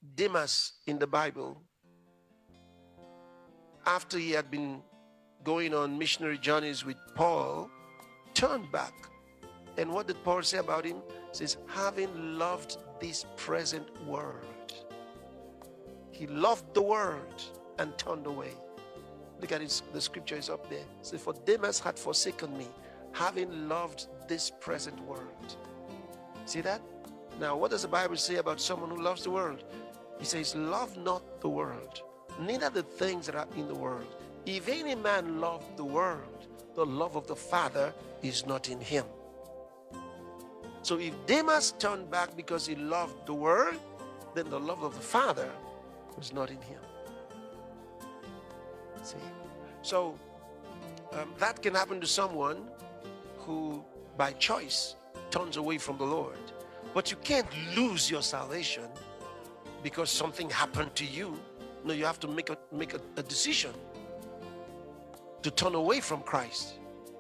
Demas in the Bible, after he had been going on missionary journeys with Paul, turned back. And what did Paul say about him? He says, having loved this present world. He loved the world and turned away. Look at it, the scripture is up there. It says, for Demas had forsaken me, having loved this present world. See that? Now, what does the Bible say about someone who loves the world? He says, love not the world, neither the things that are in the world. If any man love the world, the love of the Father is not in him. So if Demas turned back because he loved the world, then the love of the Father was not in him. See? So that can happen to someone who by choice turns away from the Lord. But you can't lose your salvation because something happened to you. No, you have to make a decision to turn away from Christ.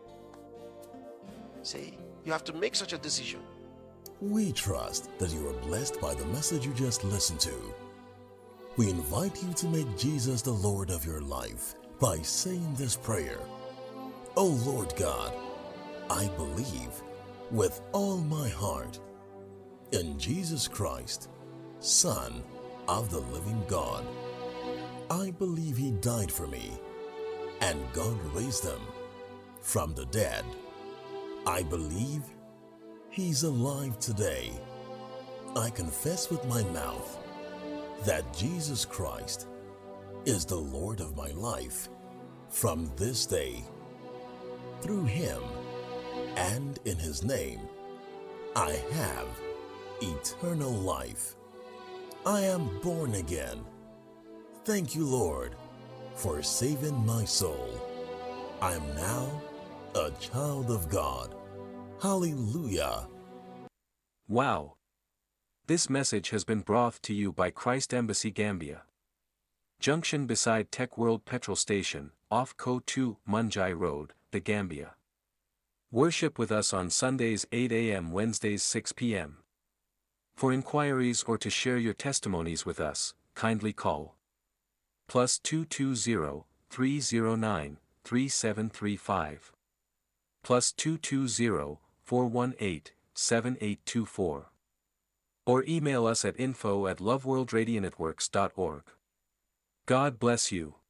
See, you have to make such a decision. We trust that you are blessed by the message you just listened to. We invite you to make Jesus the Lord of your life by saying this prayer. O Lord God, I believe with all my heart in Jesus Christ, Son of the living God. I believe he died for me and God raised him from the dead. I believe he's alive today. I confess with my mouth that Jesus Christ is the Lord of my life from this day. Through him and in his name, I have eternal life. I am born again. Thank you, Lord, for saving my soul. I am now a child of God. Hallelujah. Wow. This message has been brought to you by Christ Embassy Gambia. Junction beside Tech World Petrol Station, off Co 2 Munjai Road, The Gambia. Worship with us on Sundays 8 a.m. Wednesdays 6 p.m. For inquiries or to share your testimonies with us, kindly call +220 309 3735 +220 418 7824 or email us at info@loveworldradionetworks.org. God bless you.